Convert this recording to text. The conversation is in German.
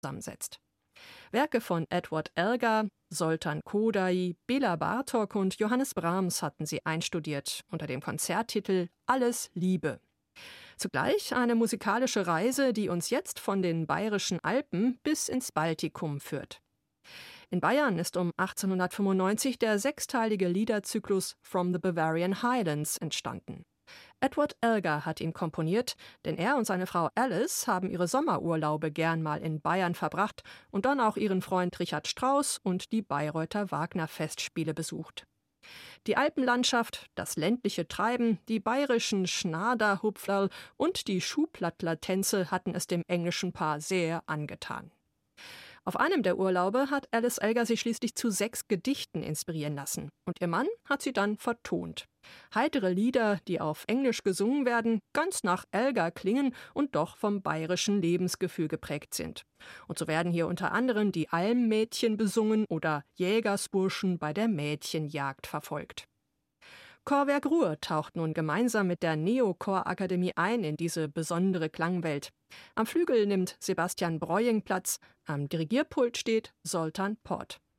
zusammensetzt. Werke von Edward Elgar, Zoltán Kodály, Béla Bartók und Johannes Brahms hatten sie einstudiert unter dem Konzerttitel Alles Liebe. Zugleich eine musikalische Reise, die uns jetzt von den Bayerischen Alpen bis ins Baltikum führt. In Bayern ist um 1895 der sechsteilige Liederzyklus From the Bavarian Highlands entstanden. Edward Elgar hat ihn komponiert, denn er und seine Frau Alice haben ihre Sommerurlaube gern mal in Bayern verbracht und dann auch ihren Freund Richard Strauss und die Bayreuther Wagner-Festspiele besucht. Die Alpenlandschaft, das ländliche Treiben, die bayerischen Schnaderhupflerl und die Schuhplattler-Tänze hatten es dem englischen Paar sehr angetan. Auf einem der Urlaube hat Alice Elgar sich schließlich zu 6 Gedichten inspirieren lassen und ihr Mann hat sie dann vertont. Heitere Lieder, die auf Englisch gesungen werden, ganz nach Elgar klingen und doch vom bayerischen Lebensgefühl geprägt sind. Und so werden hier unter anderem die Almmädchen besungen oder Jägersburschen bei der Mädchenjagd verfolgt. Chorwerk Ruhr taucht nun gemeinsam mit der Neochor-Akademie ein in diese besondere Klangwelt. Am Flügel nimmt Sebastian Breuing Platz, am Dirigierpult steht Zoltán Pott.